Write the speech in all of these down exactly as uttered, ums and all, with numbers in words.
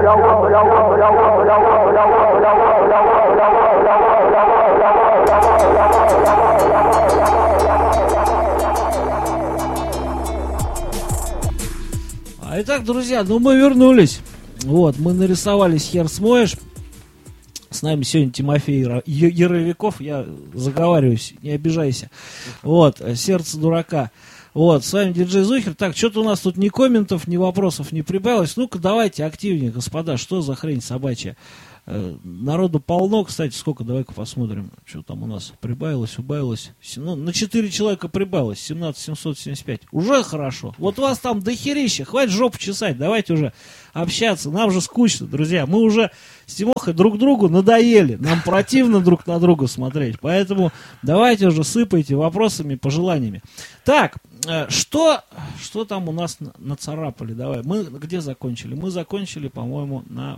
Итак, друзья, ну мы вернулись. Вот, мы нарисовались, хер смоешь. С нами сегодня Тимофей Яровиков. Я заговариваюсь, не обижайся. Вот, сердце дурака. Вот, с вами диджей Зухер. Так, что-то у нас тут ни комментов, ни вопросов не прибавилось. Ну-ка, давайте активнее, господа. Что за хрень собачья? Народу полно, кстати, сколько, давай-ка посмотрим, что там у нас прибавилось, убавилось. Ну, на четыре человека прибавилось, семнадцать тысяч семьсот семьдесят пять. Уже хорошо. Вот вас там дохерища, хватит жопу чесать, давайте уже общаться. Нам же скучно, друзья. Мы уже с Тимохой друг другу надоели. Нам противно друг на друга смотреть. Поэтому давайте уже сыпайте вопросами, пожеланиями. Так, что, что там у нас нацарапали? Давай, мы где закончили? Мы закончили, по-моему, на...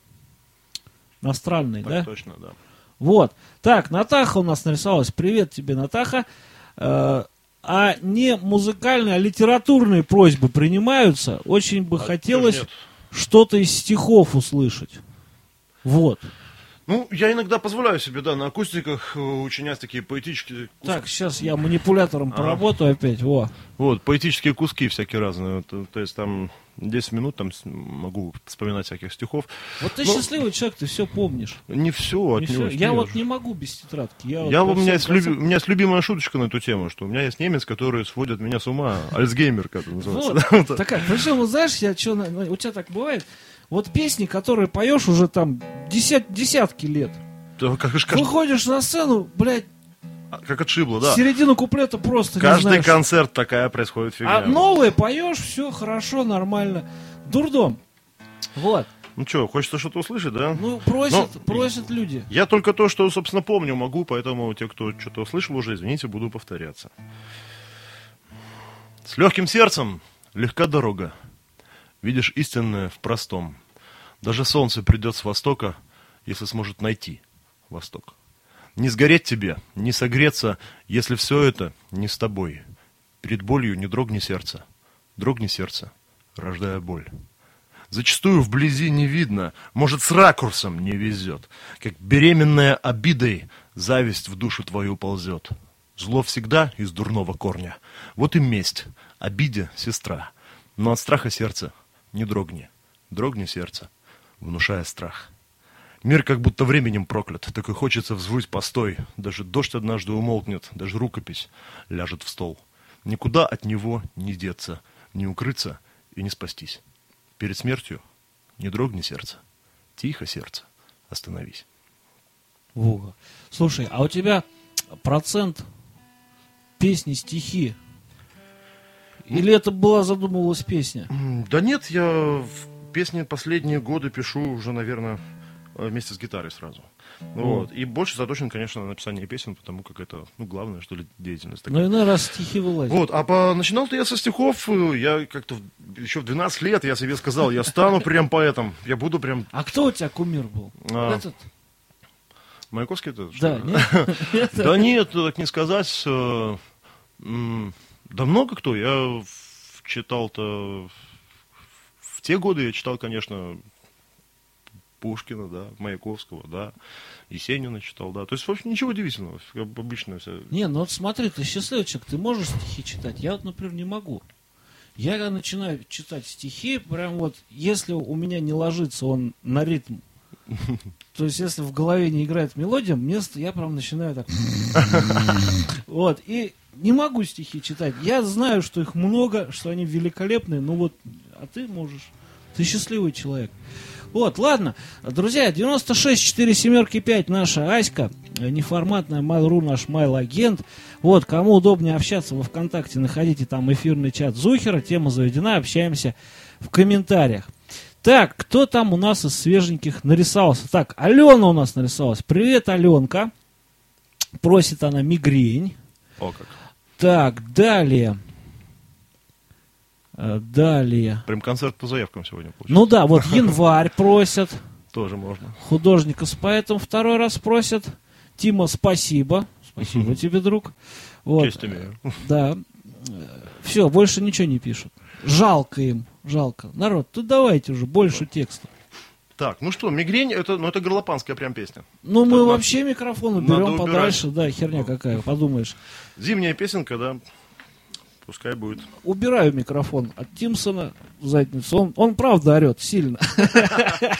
На странный, да? Точно, да. Вот. Так, Натаха у нас нарисовалась. Привет тебе, Натаха. Э, а не музыкальные, а литературные просьбы принимаются. Очень бы а хотелось что-то из стихов услышать. Вот. Ну, я иногда позволяю себе, да, на акустиках учинять такие поэтические куски. Так, сейчас я манипулятором ага. поработаю опять, во. Вот, поэтические куски всякие разные. То, то есть там десять минут там могу вспоминать всяких стихов. Вот ты Но... счастливый человек, ты все помнишь. Не все, не от него. все. Я вот не могу без тетрадки. Я, я вот у, меня есть конце... люби... у меня есть любимая шуточка на эту тему, что у меня есть немец, который сводит меня с ума. Альцгеймер, как это называется. Вот, такая, причем, знаешь, я, что, у тебя так бывает, вот песни, которые поешь уже там десят, десятки лет. Да, как, как... Выходишь на сцену, блядь, как отшибло, да. Середину куплета просто каждый не знаешь. концерт такая происходит фигня. А новые поешь, все хорошо, нормально. Дурдом. Вот. Ну что, хочется что-то услышать, да? Ну, просят, Но просят люди. Я только то, что, собственно, помню, могу, поэтому те, кто что-то услышал уже, извините, буду повторяться. С легким сердцем легка дорога. Видишь истинное в простом. Даже солнце придет с востока, если сможет найти восток. Не сгореть тебе, не согреться, если все это не с тобой. Перед болью не дрогни сердце, дрогни сердце, рождая боль. Зачастую вблизи не видно, может, с ракурсом не везет. Как беременная обидой зависть в душу твою ползет. Зло всегда из дурного корня. Вот и месть, обиде сестра. Но от страха сердце не дрогни, дрогни сердце, внушая страх. Мир как будто временем проклят, так и хочется взвыть постой. Даже дождь однажды умолкнет, даже рукопись ляжет в стол. Никуда от него не деться, не укрыться и не спастись. Перед смертью не дрогни сердце, тихо сердце, остановись. Во. Слушай, а у тебя процент песни, стихи? Или это была задумывалась песня? Да нет, я песни последние годы пишу уже, наверное, вместе с гитарой сразу. Вот. И больше заточен, конечно, на написание песен, потому как это, ну, главное, что ли, деятельность такая. Ну, иной раз стихи вылазят. Вот, а по... начинал-то я со стихов, я как-то еще в двенадцать лет я себе сказал, я стану прям поэтом, я буду прям... А кто у тебя кумир был? А... Этот? Маяковский это? Да, нет? Да нет, так не сказать. Да много кто. Я читал-то... В те годы я читал, конечно... Пушкина, да, Маяковского, да, Есенина читал, да. То есть, в общем, ничего удивительного, обычно все. Не, ну вот смотри, ты счастливый человек, ты можешь стихи читать? Я вот, например, не могу. Я когда начинаю читать стихи, прям вот, если у меня не ложится он на ритм, то есть, если в голове не играет мелодия, мне, я прям начинаю так... Вот, и не могу стихи читать. Я знаю, что их много, что они великолепные, но вот, а ты можешь. Ты счастливый человек. Вот, ладно, друзья, девяносто шесть четыре семерки пять наша Аська, неформатная Mail.ru наш mail-агент. Вот, кому удобнее общаться во ВКонтакте, находите там эфирный чат Зухера, тема заведена, общаемся в комментариях. Так, кто там у нас из свеженьких нарисовался? Так, Алена у нас нарисовалась. Привет, Аленка. Просит она мигрень. О, как. Так, далее... Далее. Прям концерт по заявкам сегодня получился. Ну да, вот январь просят. Тоже можно. Художника с поэтом второй раз просят. Тима, спасибо. Спасибо тебе, друг. Вот. Честь имею. Да. Все, больше ничего не пишут. Жалко им. Жалко. Народ, тут давайте уже больше текста. Так, ну что, мигрень, это, ну, это горлопанская прям песня. Ну, Это мы надо- вообще микрофон надо уберем убирать. подальше. Да, херня какая, подумаешь. Зимняя песенка, да, пускай будет. Убираю микрофон от Тимсона в задницу. Он, он правда орет сильно.